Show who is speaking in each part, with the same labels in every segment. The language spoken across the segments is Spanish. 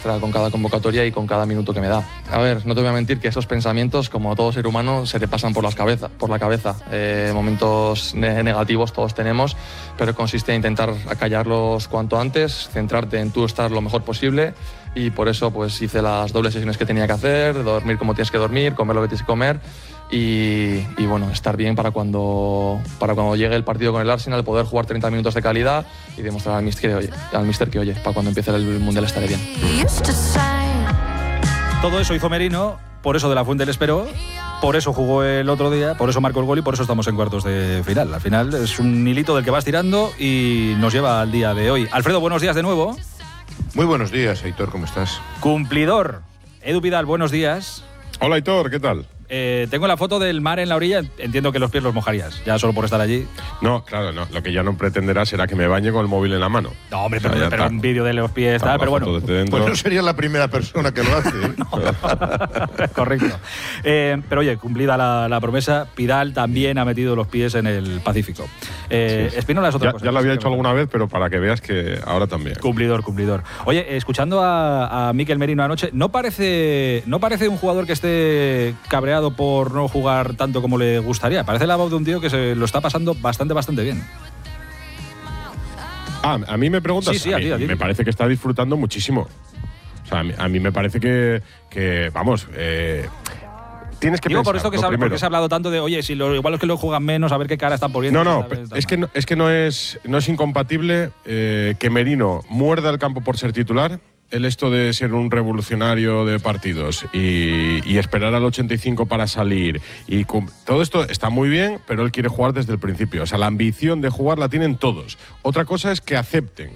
Speaker 1: demuestra con cada convocatoria y con cada minuto que me da. A ver, no te voy a mentir que esos pensamientos, como todo ser humano, se te pasan por la cabeza. Momentos negativos todos tenemos, pero consiste en intentar acallarlos cuanto antes, centrarte en tú estar lo mejor posible, y por eso pues hice las dobles sesiones que tenía que hacer, dormir como tienes que dormir, comer lo que tienes que comer, y bueno, estar bien para cuando llegue el partido con el Arsenal, poder jugar 30 minutos de calidad y demostrar al míster que, oye, para cuando empiece el Mundial estaré bien.
Speaker 2: Todo eso hizo Merino, por eso De La Fuente le esperó, por eso jugó el otro día, por eso marcó el gol y por eso estamos en cuartos de final. Al final es un hilito del que vas tirando y nos lleva al día de hoy. Alfredo, buenos días de nuevo.
Speaker 3: Muy buenos días, Aitor, ¿cómo estás?
Speaker 2: Cumplidor. Edu Vidal, buenos días.
Speaker 4: Hola, Aitor, ¿qué tal?
Speaker 2: Tengo la foto del mar en la orilla, entiendo que los pies los mojarías, ya solo por estar allí.
Speaker 4: No, claro, no. Lo que ya no pretenderá será que me bañe con el móvil en la mano.
Speaker 2: No, hombre, pero un vídeo de los pies, tal, pero bueno.
Speaker 3: Pues no sería la primera persona que lo hace, ¿eh?
Speaker 2: No. Correcto. Pero oye, cumplida la promesa, Pidal también ha metido los pies en el Pacífico.
Speaker 4: Sí.
Speaker 2: Espínola es otra cosa.
Speaker 4: Ya lo había hecho alguna vez, pero para que veas que ahora también.
Speaker 2: Cumplidor. Oye, escuchando a Mikel Merino anoche, ¿no parece un jugador que esté cabreado por no jugar tanto como le gustaría? Parece la voz de un tío que se lo está pasando bastante bien.
Speaker 4: ¿A mí me preguntas?
Speaker 2: Sí, a ti.
Speaker 4: Me parece que está disfrutando muchísimo. O sea, a mí me parece que vamos… tienes que
Speaker 2: digo
Speaker 4: pensar,
Speaker 2: por esto porque se ha hablado tanto de, oye, si igual es que lo juegan menos, a ver qué cara están poniendo.
Speaker 4: No, es que no es incompatible que Merino muerda el campo por ser titular. Esto de ser un revolucionario de partidos y esperar al 85 para salir y todo esto está muy bien, pero él quiere jugar desde el principio. O sea, la ambición de jugar la tienen todos. Otra cosa es que acepten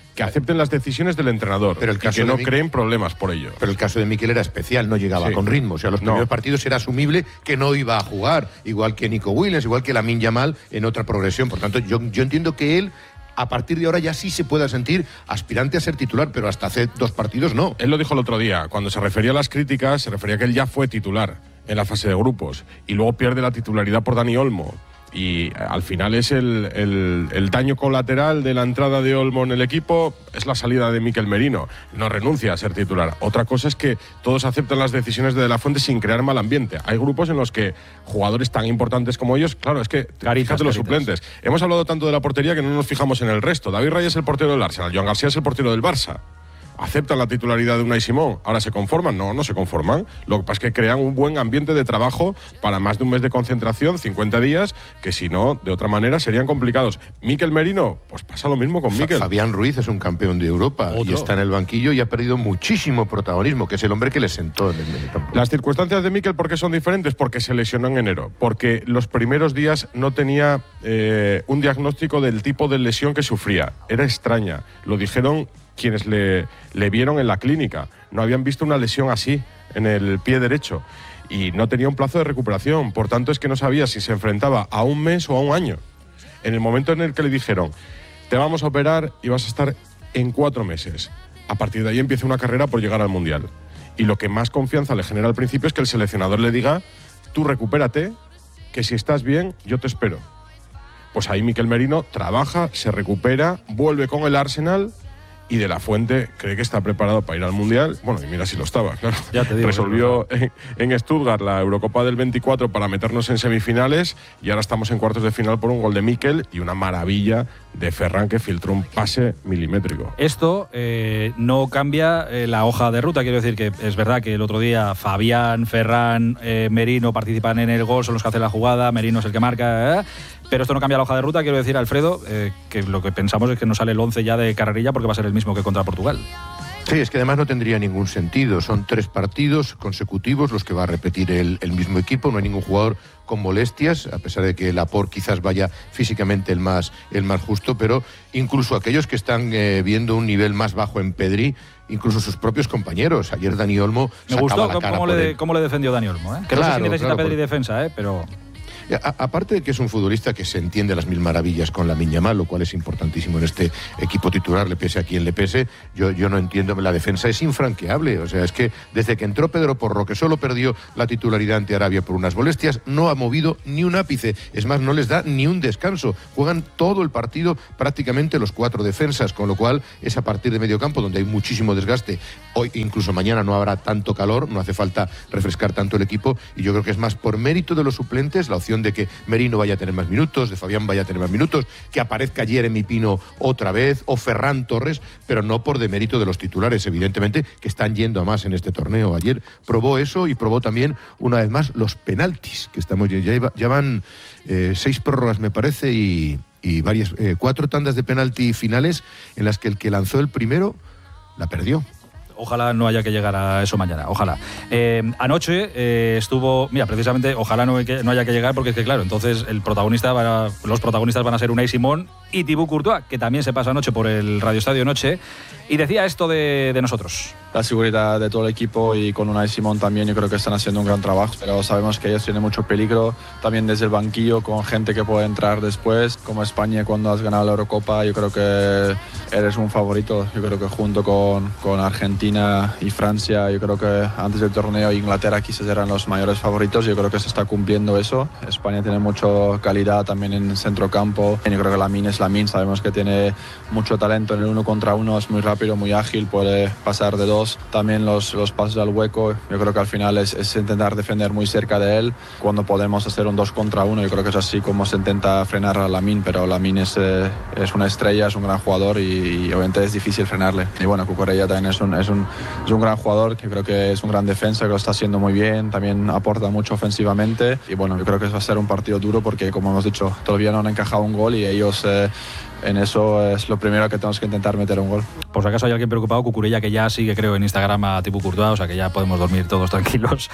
Speaker 4: las decisiones del entrenador, pero y que no creen problemas por ello.
Speaker 3: Pero el caso de Mikel era especial, no llegaba con ritmo. O sea, los primeros partidos era asumible que no iba a jugar, igual que Nico Williams, igual que Lamine Yamal en otra progresión. Por tanto, yo entiendo que él, a partir de ahora, ya sí se pueda sentir aspirante a ser titular, pero hasta hace 2 partidos no.
Speaker 4: Él lo dijo el otro día, cuando se refería a las críticas, se refería a que él ya fue titular en la fase de grupos y luego pierde la titularidad por Dani Olmo. Y al final es el daño colateral de la entrada de Olmo en el equipo, es la salida de Mikel Merino. No renuncia a ser titular. Otra cosa es que todos aceptan las decisiones de La Fuente sin crear mal ambiente. Hay grupos en los que jugadores tan importantes como ellos, claro, es que fíjate los suplentes. Hemos hablado tanto de la portería que no nos fijamos en el resto. David Raya es el portero del Arsenal, Joan García es el portero del Barça. ¿Aceptan la titularidad de Unai Simón? ¿Ahora se conforman? No se conforman. Lo que pasa es que crean un buen ambiente de trabajo para más de un mes de concentración, 50 días, que si no, de otra manera serían complicados. Mikel Merino, pues pasa lo mismo con Mikel.
Speaker 3: Fabián Ruiz es un campeón de Europa y está en el banquillo y ha perdido muchísimo protagonismo, que es el hombre que le sentó en el medio campo.
Speaker 4: Las circunstancias de Mikel, ¿por qué son diferentes? Porque se lesionó en enero, porque los primeros días no tenía un diagnóstico del tipo de lesión que sufría. Era extraña. Lo dijeron quienes le vieron en la clínica. No habían visto una lesión así en el pie derecho y no tenía un plazo de recuperación. Por tanto, es que no sabía si se enfrentaba a un mes o a un año. En el momento en el que le dijeron, te vamos a operar y vas a estar en 4 meses. A partir de ahí empieza una carrera por llegar al Mundial. Y lo que más confianza le genera al principio es que el seleccionador le diga, tú recupérate, que si estás bien, yo te espero. Pues ahí Mikel Merino trabaja, se recupera, vuelve con el Arsenal y De La Fuente cree que está preparado para ir al Mundial. Bueno, y mira si lo estaba, claro.
Speaker 2: Ya te digo,
Speaker 4: resolvió en Stuttgart la Eurocopa del 24 para meternos en semifinales y ahora estamos en cuartos de final por un gol de Mikel y una maravilla de Ferran que filtró un pase milimétrico.
Speaker 2: Esto no cambia la hoja de ruta. Quiero decir que es verdad que el otro día Fabián, Ferran, Merino participan en el gol, son los que hacen la jugada, Merino es el que marca, pero esto no cambia la hoja de ruta. Quiero decir, Alfredo, que lo que pensamos es que no sale el 11 ya de carrerilla porque va a ser el mismo que contra Portugal.
Speaker 3: Sí, es que además no tendría ningún sentido. Son 3 partidos consecutivos los que va a repetir el mismo equipo. No hay ningún jugador con molestias, a pesar de que Laporte quizás vaya físicamente el más justo, pero incluso aquellos que están viendo un nivel más bajo en Pedri, incluso sus propios compañeros. Ayer Dani Olmo
Speaker 2: me gustó
Speaker 3: la cara
Speaker 2: cómo le defendió Dani Olmo, ¿eh? Que claro, no sé si necesita Pedri defensa, pero…
Speaker 3: Aparte de que es un futbolista que se entiende las mil maravillas con Lamine Yamal, lo cual es importantísimo en este equipo titular, le pese a quien le pese, yo no entiendo, la defensa es infranqueable. O sea, es que desde que entró Pedro Porro, que solo perdió la titularidad ante Arabia por unas molestias, no ha movido ni un ápice. Es más, no les da ni un descanso. Juegan todo el partido prácticamente los 4 defensas, con lo cual es a partir de medio campo donde hay muchísimo desgaste. Hoy, incluso mañana, no habrá tanto calor, no hace falta refrescar tanto el equipo, y yo creo que es más por mérito de los suplentes, la opción de que Merino vaya a tener más minutos, de Fabián vaya a tener más minutos, que aparezca Jeremy Pino otra vez, o Ferran Torres, pero no por demérito de los titulares, evidentemente, que están yendo a más en este torneo. Ayer probó eso y probó también, una vez más, los penaltis, que estamos ya van 6 prórrogas, me parece, y varias 4 tandas de penalti finales en las que el que lanzó el primero la perdió.
Speaker 2: Ojalá no haya que llegar a eso mañana, ojalá. Anoche estuvo, mira, precisamente, ojalá no haya que llegar, porque es que, claro, entonces los protagonistas van a ser Unai Simón y Thibaut Courtois, que también se pasa anoche por el Radio Estadio Noche, y decía esto de nosotros.
Speaker 5: La seguridad de todo el equipo, y con Unai Simón también, yo creo que están haciendo un gran trabajo, pero sabemos que ellos tienen mucho peligro, también desde el banquillo, con gente que puede entrar después, como España cuando has ganado la Eurocopa. Yo creo que eres un favorito, yo creo que junto con Argentina y Francia, yo creo que antes del torneo Inglaterra quizás eran los mayores favoritos. Yo creo que se está cumpliendo eso. España tiene mucha calidad también en centrocampo, yo creo que Lamine es Lamine, sabemos que tiene mucho talento en el 1 contra 1, es muy rápido, muy ágil, puede pasar de 2, también los pases al hueco. Yo creo que al final es intentar defender muy cerca de él cuando podemos hacer un 2 contra 1. Yo creo que es así como se intenta frenar a Lamine, pero Lamine es una estrella, es un gran jugador, y obviamente es difícil frenarle. Y bueno, Cucurella también es un gran jugador, yo creo que es un gran defensa, que lo está haciendo muy bien, también aporta mucho ofensivamente, y bueno, yo creo que va a ser un partido duro porque, como hemos dicho, todavía no han encajado un gol, y ellos en eso es lo primero que tenemos que intentar, meter un gol.
Speaker 2: Por si acaso hay alguien preocupado, Cucurella, que ya sigue, creo, en Instagram a Thibaut Courtois, o sea que ya podemos dormir todos tranquilos.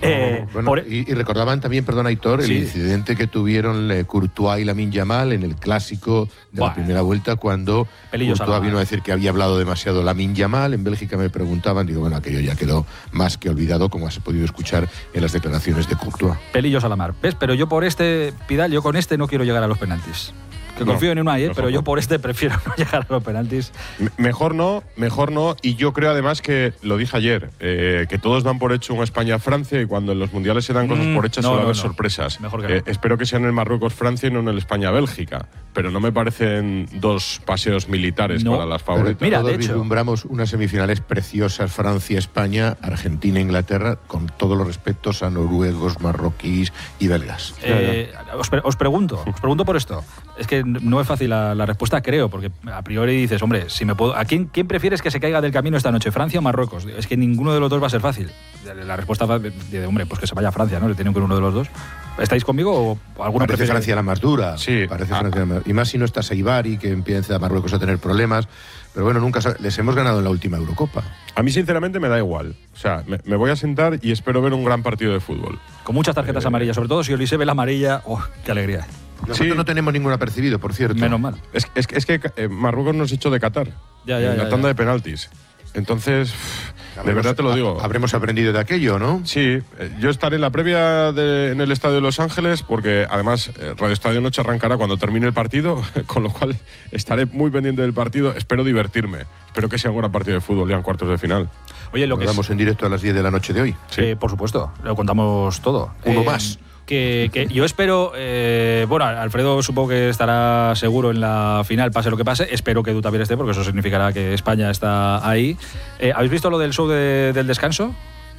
Speaker 3: Y recordaban también, perdón, Aitor, el incidente que tuvieron Courtois y Lamine Yamal en el clásico de la primera vuelta, cuando Courtois vino a decir que había hablado demasiado Lamine Yamal. En Bélgica me preguntaban, digo, bueno, aquello ya quedó más que olvidado, como has podido escuchar en las declaraciones de Courtois.
Speaker 2: Pelillos a la mar. ¿Ves? Pero yo por Pidal, yo con no quiero llegar a los penaltis. Que confío en Unai, pero yo por prefiero no llegar a los penaltis.
Speaker 4: Mejor no, y yo creo además que, lo dije ayer, que todos dan por hecho un España-Francia, y cuando en los mundiales se dan cosas por hechas suele haber sorpresas.
Speaker 2: Mejor que
Speaker 4: espero que sea en el Marruecos-Francia y no en el España-Bélgica, pero no me parecen 2 paseos militares para las favoritas.
Speaker 3: Mira, todos vislumbramos unas semifinales preciosas, Francia-España, Argentina-Inglaterra, con todos los respetos a noruegos, marroquíes y belgas.
Speaker 2: Os pregunto por esto. Es que no es fácil la respuesta, creo, porque a priori dices, hombre, si me puedo, ¿a quién prefieres que se caiga del camino esta noche, Francia o Marruecos? Es que ninguno de los dos va a ser fácil. La respuesta de hombre, pues que se vaya a Francia, ¿no? Le tienen con uno de los dos. ¿Estáis conmigo o alguno
Speaker 3: prefiere? Francia la más dura.
Speaker 4: Sí.
Speaker 3: Parece Francia la más, y más si no está Seibari, que empieza a Marruecos a tener problemas. Pero bueno, nunca les hemos ganado en la última Eurocopa.
Speaker 4: A mí, sinceramente, me da igual. O sea, me voy a sentar y espero ver un gran partido de fútbol.
Speaker 2: Con muchas tarjetas amarillas, sobre todo si Olise ve la amarilla. ¡Oh, qué alegría!
Speaker 3: Nosotros no tenemos ningún apercibido, por cierto.
Speaker 2: Menos mal.
Speaker 4: Es que Marruecos nos echó de Qatar. En la tanda de penaltis. Entonces, de verdad te lo digo.
Speaker 3: Habremos aprendido de aquello, ¿no?
Speaker 4: Sí, yo estaré en la previa en el Estadio de Los Ángeles, porque además Radio Estadio Noche arrancará cuando termine el partido, con lo cual estaré muy pendiente del partido. Espero divertirme. Espero que sea un gran partido de fútbol ya en cuartos de final.
Speaker 2: Oye, lo que
Speaker 3: vamos en directo a las 10 de la noche de hoy.
Speaker 2: Sí, por supuesto. Lo contamos todo.
Speaker 3: Uno más.
Speaker 2: Que yo espero, bueno, Alfredo supongo que estará seguro en la final, pase lo que pase. Espero que Edu también esté, porque eso significará que España está ahí. ¿Habéis visto lo del show del descanso?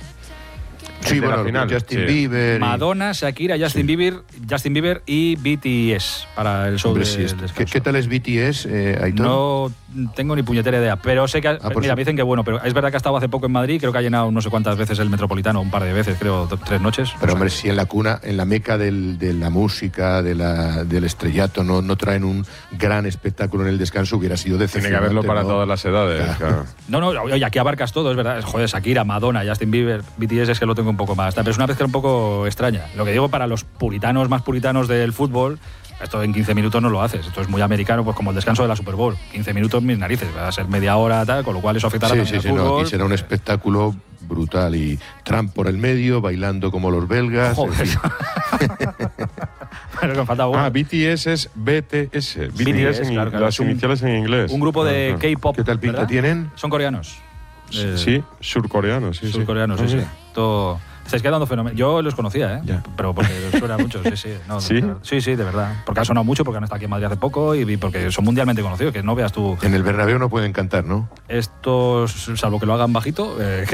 Speaker 3: Sí, bueno, final. Justin Bieber.
Speaker 2: Madonna, Shakira, Justin Bieber y BTS para el show del descanso.
Speaker 3: ¿Qué tal es BTS, Aitor?
Speaker 2: No tengo ni puñetera idea, pero sé que… mira, me dicen que bueno, pero es verdad que ha estado hace poco en Madrid, creo que ha llenado no sé cuántas veces el Metropolitano, un par de veces, creo, 3 noches.
Speaker 3: Pero hombre, si en la cuna, en la meca de la música, del estrellato, no traen un gran espectáculo en el descanso, hubiera sido decepcionante.
Speaker 4: Tiene que haberlo para todas las edades. Claro.
Speaker 2: No, oye, aquí abarcas todo, es verdad. Joder, Shakira, Madonna, Justin Bieber, BTS, es que lo tengo un poco más. Pero es una mezcla un poco extraña. Lo que digo, para los puritanos más puritanos del fútbol, esto en 15 minutos no lo haces. Esto es muy americano, pues como el descanso de la Super Bowl. 15 minutos, mis narices. Va a ser media hora, tal, con lo cual eso afectará también al fútbol.
Speaker 3: No, aquí será un espectáculo brutal. Y Trump por el medio, bailando como los belgas.
Speaker 2: Joder. Pero me falta uno.
Speaker 4: BTS es BTS.
Speaker 2: BTS, claro,
Speaker 4: las iniciales en inglés.
Speaker 2: Un grupo de
Speaker 4: Claro.
Speaker 2: K-pop.
Speaker 3: ¿Qué tal pinta
Speaker 2: ¿verdad?
Speaker 3: tienen?
Speaker 2: Son coreanos.
Speaker 4: Sí, surcoreanos. Sí,
Speaker 2: Surcoreanos, sí,
Speaker 4: sí.
Speaker 2: sí. Todo. Estáis quedando fenomenal. Yo los conocía, ¿eh?
Speaker 4: Ya.
Speaker 2: Pero porque suena mucho, sí, sí. No,
Speaker 4: ¿Sí?
Speaker 2: Sí, de verdad. Porque ha sonado mucho, porque han estado aquí en Madrid hace poco y porque son mundialmente conocidos, que no veas tú.
Speaker 3: En el Bernabéu no pueden cantar, ¿no?
Speaker 2: Estos, salvo que lo hagan bajito,